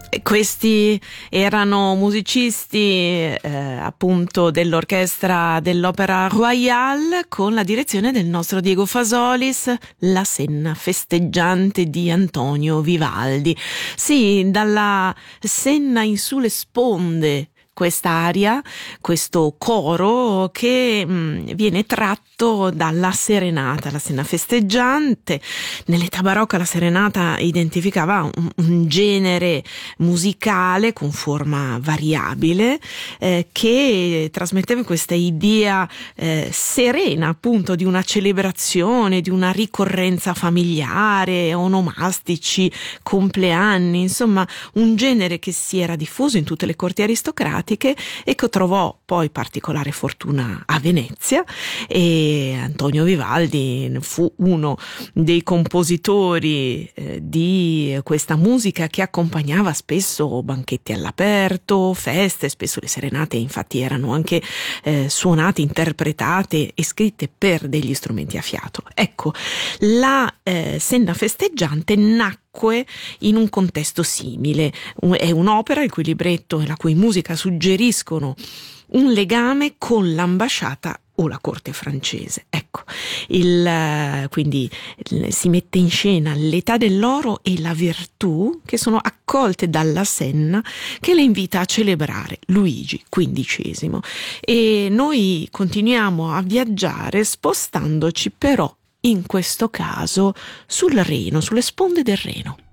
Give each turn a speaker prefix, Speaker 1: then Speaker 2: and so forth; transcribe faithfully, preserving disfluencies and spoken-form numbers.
Speaker 1: E questi erano musicisti eh, appunto dell'orchestra dell'Opera Royale con la direzione del nostro Diego Fasolis, La Senna festeggiante di Antonio Vivaldi. Sì, dalla Senna in su le sponde, quest'aria, questo coro che mh, viene tratto dalla serenata, la Senna festeggiante. Nell'età barocca la serenata identificava un, un genere musicale con forma variabile eh, che trasmetteva questa idea eh, serena appunto di una celebrazione, di una ricorrenza familiare, onomastici, compleanni, insomma un genere che si era diffuso in tutte le corti aristocratiche e che trovò poi particolare fortuna a Venezia, e Antonio Vivaldi fu uno dei compositori eh, di questa musica che accompagnava spesso banchetti all'aperto, feste, spesso le serenate infatti erano anche eh, suonate, interpretate e scritte per degli strumenti a fiato. Ecco, la eh, Senna festeggiante nacque in un contesto simile. È un'opera il cui libretto e la cui musica suggeriscono un legame con l'ambasciata o la corte francese. Ecco, il, quindi si mette in scena l'età dell'oro e la virtù che sono accolte dalla Senna, che le invita a celebrare Luigi quindicesimo. E noi continuiamo a viaggiare spostandoci però in questo caso sul Reno, sulle sponde del Reno.